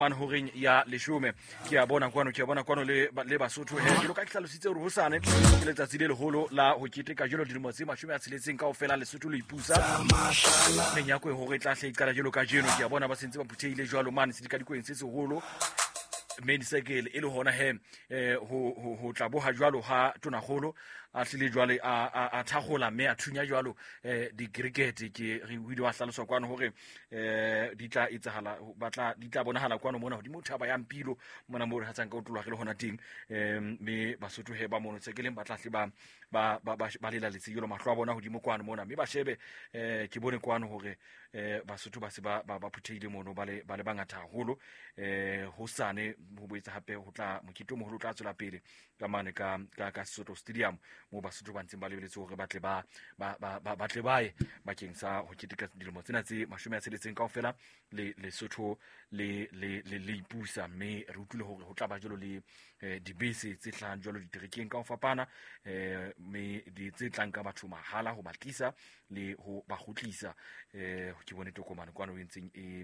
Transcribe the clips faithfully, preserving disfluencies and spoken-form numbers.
man horeng ya leshome ke a bona kwano ke a bona kwano le le Basotho he ke lo ka hlalositse hore hosane ke letsatsi le leholo la ho keteka jelo dilemo tse mashome a tsheletseng kaofela Lesotho le ipusa menyako e hore tla hle iqala jelo ka jeno ke a bona ba sentse ba phutheile jwalo mane se dikadikweng se seholo main cycle e le hona he eh ho ho tla boha jwalo ha tonagolo a hlile jwale a a thagola me a thunya jwalo eh di cricket ke re video a hlaloswa kwano hore eh di tla etsahala batla di tla bonahala kwano mona hodimo thaba ya mpilo mona mo re hatsang ka utulwa re le hona teng em me Basotho he ba mono tsekeleng batla hle ba ba ba ba lela letsilo mahlo a bona hodimo kwano mona me ba shebe eh ke bone kwano hore eh Basotho ba se ba ba phutheile mono ba le ba le bangata haholo eh hosane ho boetsa hape ho tla mokito moholo tla tswela pele ka mane ka ka ka Sotho Stadium mo Basotho ba ntseng ba lebeletse hore ba tle ba ba ba ba tle bae bakeng sa ho keteka dilemo tsena tse mashome a tsheletseng kaofela le Lesotho le le le ipusa me re utlwile hore ho tla ba jolo le dibese tse tlang jolo diterekeng ka ho fapana eh me di tse tlang ka batho mahala ho batlisa le ho ba khutlisa eh ke bone tokomane kwano e ntseng e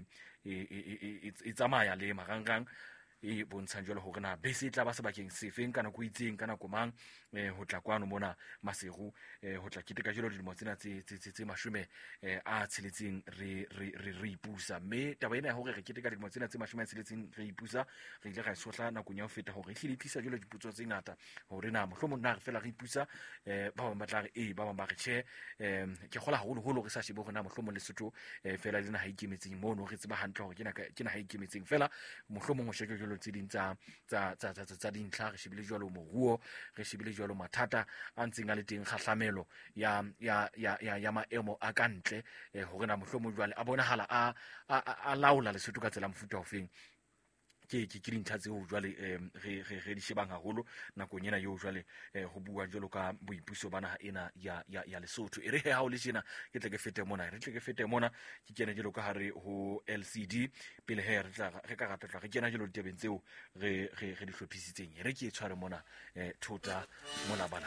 e tsamaya le marangrang e bontshang jwale hore na bese e tla ba sebakeng sefeng kana go itseng kana komang eh ho tla kwano mona Maseru eh ho tla keteka jwale dilemo tsena tse tse tse mashome eh a tsheletseng re re re ipusa me taba ena ya hore re keteka dilemo tsena tse mashome a tsheletseng re ipusa re ile ga sohla na kunya ho feta hore hlile tlisa jwale diputso tse ngata hore na mohlomong na re fela re ipusa eh ba ba batla re e ba ba ba re che eh ke khola haholo holo re sa shebe hore na mohlomong Lesotho eh fela lena ha ikemetseng mono re tseba hantle hore ke na ke na ha ikemetseng fela mohlomong o sheke tse ding tsa tsa tsa tsa tsa dintlha re shebile jwalo moruo re shebile jwalo mathata a ntseng a le teng khahlamelo ya ya ya ya maemo a kantle hore na mohlomong jwale a bonahala a a laola Lesotho ka tsela mfuta ofeng ke ke ke dintlha tseo jwale re re di shebang haholo nakong ena yo jwale ho bua jwalo ka boipuso bana ena ya ya ya Lesotho e re he ha o le jena ke tle ke fete mona re tle ke fete mona ke kena jwalo ka hare ho L C D pele he re tla re ka rata tla re kena jwalo ditebeng tseo re re re di hlophisitseng re ke e tshware mona thota mona bana